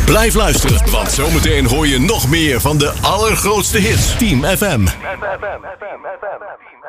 Blijf luisteren, want zometeen hoor je nog meer van de allergrootste hits. Team FM.